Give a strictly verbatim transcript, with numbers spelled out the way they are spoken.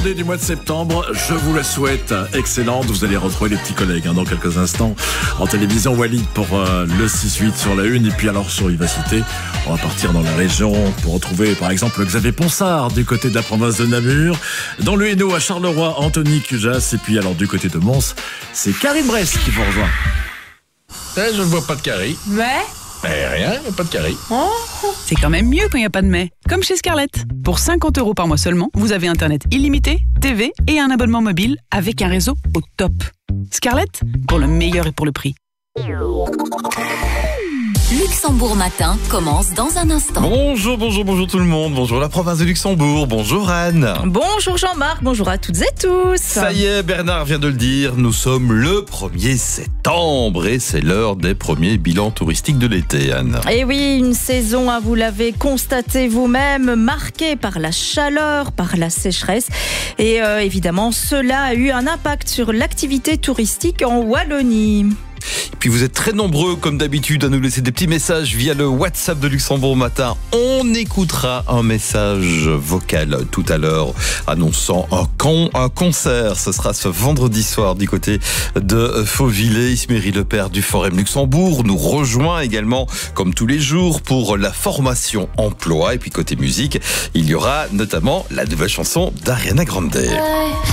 journée du mois de septembre, je vous la souhaite excellente. Vous allez retrouver les petits collègues hein, dans quelques instants. En télévision, Walid pour euh, le six huit sur la une. Et puis alors sur Vivacité, on va partir dans la région pour retrouver par exemple Xavier Ponsard du côté de la province de Namur. Dans le Hainaut à Charleroi, Anthony Cujas. Et puis alors du côté de Mons, c'est Karine Brest qui vous rejoint. Eh, je ne vois pas de carré. Mais Eh, rien, pas de carré. oh. C'est quand même mieux quand il n'y a pas de mais. Comme chez Scarlett. Pour cinquante euros par mois seulement, vous avez Internet illimité, T V et un abonnement mobile avec un réseau au top. Scarlett, pour le meilleur et pour le prix. Luxembourg Matin commence dans un instant. Bonjour, bonjour, bonjour tout le monde. Bonjour la province de Luxembourg. Bonjour Anne. Bonjour Jean-Marc, bonjour à toutes et tous. Ça y est, Bernard vient de le dire, nous sommes le premier septembre et c'est l'heure des premiers bilans touristiques de l'été, Anne. Et oui, une saison, hein, vous l'avez constaté vous-même, marquée par la chaleur, par la sécheresse. Et euh, évidemment, cela a eu un impact sur l'activité touristique en Wallonie. Et puis vous êtes très nombreux, comme d'habitude, à nous laisser des petits messages via le WhatsApp de Luxembourg Matin. On écoutera un message vocal tout à l'heure annonçant un, con, un concert. Ce sera ce vendredi soir du côté de Fauvillers. Isméry Lepère du Forum Luxembourg nous rejoint également, comme tous les jours, pour la formation emploi. Et puis côté musique, il y aura notamment la nouvelle chanson d'Ariana Grande.